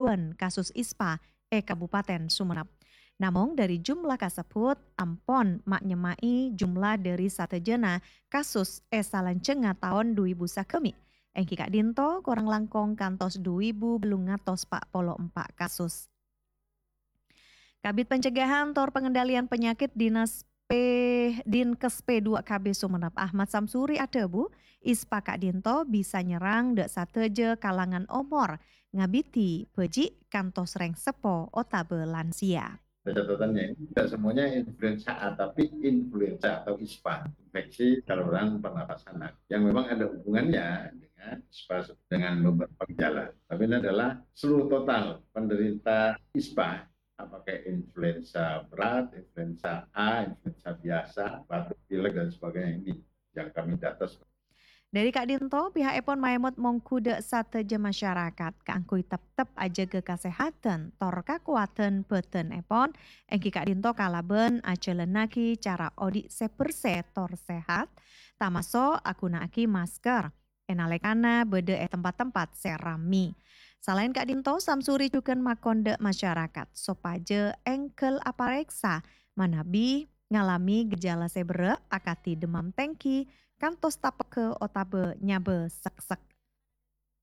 ribuan kasus ISPA Kabupaten Sumeneb. Namun dari jumlah kasebut, ampon mak nyemai jumlah dari satejena kasus salancenga tahun 2000 sakemi. Engki Kak Dinto korang langkong kantos 2000 belum ngatos 44 kasus. Kabit Pencegahan Tor Pengendalian Penyakit Dinkes P2 KB Sumeneb Ahmad Samsuri Adebu, ISPA Kak Dinto bisa nyerang dek sateje kalangan omor, ngabiti peji kantos reng sepo otabe lansia. Catatannya ini tidak semuanya influenza A, tapi influenza atau ISPA, infeksi saluran pernapasan yang memang ada hubungannya dengan ISPA dengan beberapa gejala. Tapi ini adalah seluruh total penderita ISPA, apakah influenza berat, influenza A, influenza biasa, batuk pilek dan sebagainya, ini yang kami data. Dari Kak Dinto, pihak Epon Maemot mengkude sateje masyarakat keangkui tetep aja ke kesehatan tor kakuatan beten Epon engki Kak Dinto kalaben acelenaki cara odi seperse tor sehat tamaso akunaki masker enalekana bede tempat-tempat serami. Selain Kak Dinto, Samsuri juga makonde masyarakat sopaje engkel apareksa manabi ngalami gejala sebere akati demam tengki kantos tapeke otabe nyabe sek-sek